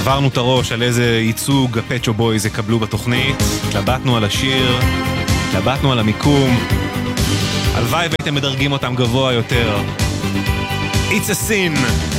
שברנו את הראש על איזה ייצוג הפט שופ בויז יקבלו בתוכנית, התלבטנו על השיר, התלבטנו על המיקום, הלוואי והייתם מדרגים אותם גבוה יותר. It's a sin.